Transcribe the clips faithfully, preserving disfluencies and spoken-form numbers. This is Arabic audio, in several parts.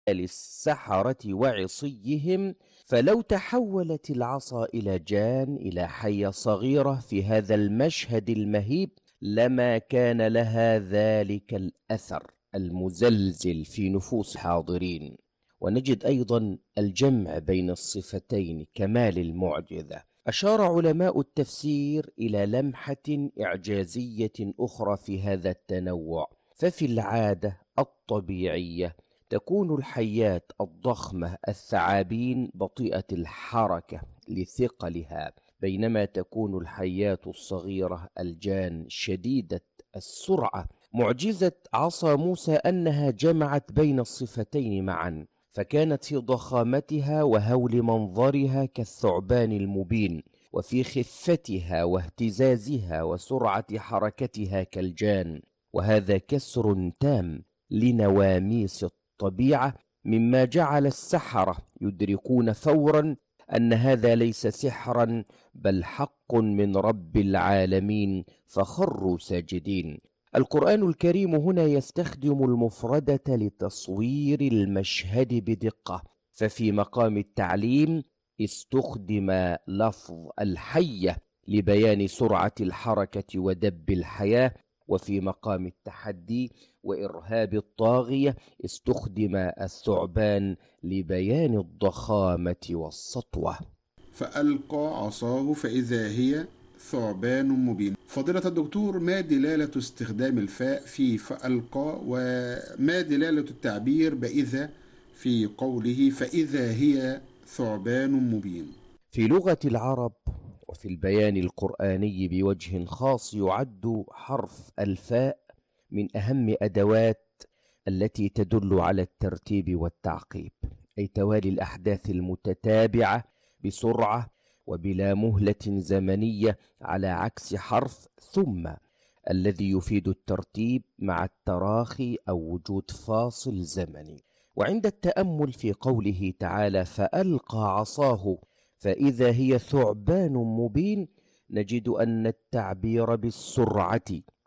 للسحرة وعصيهم، فلو تحولت العصا إلى جان، إلى حية صغيرة في هذا المشهد المهيب، لما كان لها ذلك الأثر المزلزل في نفوس الحاضرين. ونجد أيضا الجمع بين الصفتين كمال المعجزة. أشار علماء التفسير إلى لمحة إعجازية أخرى في هذا التنوع. ففي العادة الطبيعية تكون الحيات الضخمة الثعابين بطيئة الحركة لثقلها، بينما تكون الحيات الصغيرة الجان شديدة السرعة. معجزة عصا موسى أنها جمعت بين الصفتين معا، فكانت في ضخامتها وهول منظرها كالثعبان المبين، وفي خفتها واهتزازها وسرعة حركتها كالجان. وهذا كسر تام لنواميس الطبيعة، مما جعل السحرة يدركون فورا أن هذا ليس سحرا بل حق من رب العالمين، فخروا ساجدين. القرآن الكريم هنا يستخدم المفردة لتصوير المشهد بدقة، ففي مقام التعليم استخدم لفظ الحية لبيان سرعة الحركة ودب الحياة، وفي مقام التحدي وإرهاب الطاغية استخدم الثعبان لبيان الضخامة والسطوة. فألقى عصاه فإذا هي ثعبان مبين. فضيلة الدكتور، ما دلالة استخدام الفاء في فألقى، وما دلالة التعبير بإذا في قوله فإذا هي ثعبان مبين؟ في لغة العرب وفي البيان القرآني بوجه خاص يعد حرف الفاء من أهم أدوات التي تدل على الترتيب والتعقيب، أي توالي الأحداث المتتابعة بسرعة وبلا مهلة زمنية، على عكس حرف ثم الذي يفيد الترتيب مع التراخي أو وجود فاصل زمني. وعند التأمل في قوله تعالى فألقى عصاه فإذا هي ثعبان مبين، نجد أن التعبير بالسرعة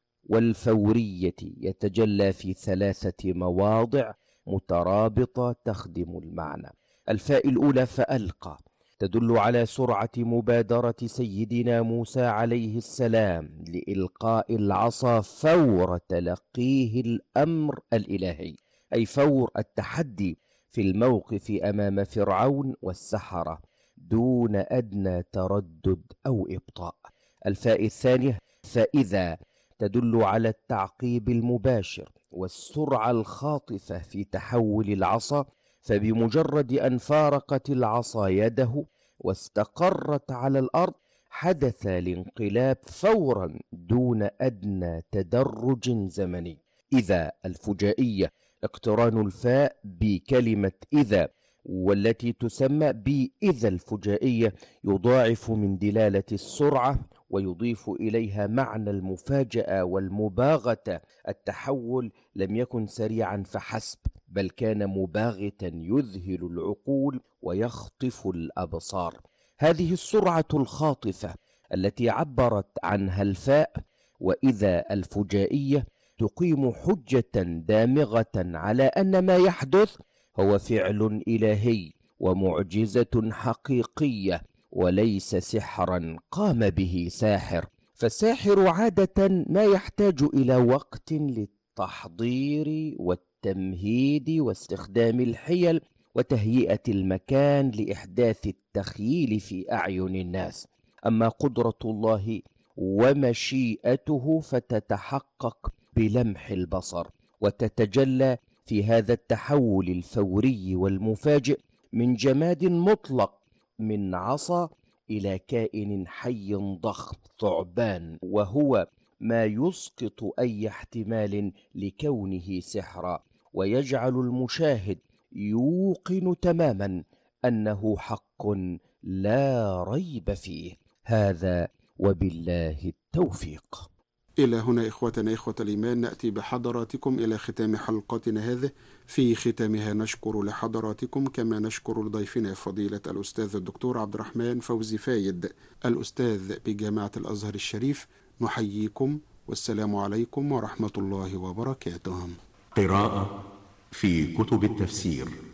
والفورية يتجلى في ثلاثة مواضع مترابطة تخدم المعنى. الفاء الأولى فألقى تدل على سرعة مبادرة سيدنا موسى عليه السلام لإلقاء العصا فور تلقيه الأمر الإلهي، أي فور التحدي في الموقف أمام فرعون والسحرة دون أدنى تردد أو إبطاء. الفاء الثانية فإذا تدل على التعقيب المباشر والسرعة الخاطفة في تحول العصا، فبمجرد أن فارقت العصا يده واستقرت على الأرض حدث الانقلاب فورا دون أدنى تدرج زمني. إذا الفجائية اقتران الفاء بكلمة إذا، والتي تسمى بإذا الفجائية، يضاعف من دلالة السرعة ويضيف إليها معنى المفاجأة والمباغتة. التحول لم يكن سريعا فحسب، بل كان مباغتا يذهل العقول ويخطف الأبصار. هذه السرعة الخاطفة التي عبرت عنها الفاء وإذا الفجائية تقيم حجة دامغة على أن ما يحدث هو فعل إلهي ومعجزة حقيقية، وليس سحرا قام به ساحر. فالساحر عادة ما يحتاج إلى وقت للتحضير والتمهيد واستخدام الحيل وتهيئة المكان لإحداث التخييل في أعين الناس. أما قدرة الله ومشيئته فتتحقق بلمح البصر، وتتجلى في هذا التحول الفوري والمفاجئ من جماد مطلق من عصا إلى كائن حي ضخم ثعبان، وهو ما يسقط أي احتمال لكونه سحرا، ويجعل المشاهد يوقن تماما أنه حق لا ريب فيه. هذا وبالله التوفيق. إلى هنا إخوتنا إخوة الإيمان نأتي بحضراتكم إلى ختام حلقتنا هذه. في ختامها نشكر لحضراتكم كما نشكر لضيفنا فضيلة الأستاذ الدكتور عبد الرحمن فوزي فايد الأستاذ بجامعة الأزهر الشريف. نحييكم والسلام عليكم ورحمة الله وبركاته. قراءة في كتب التفسير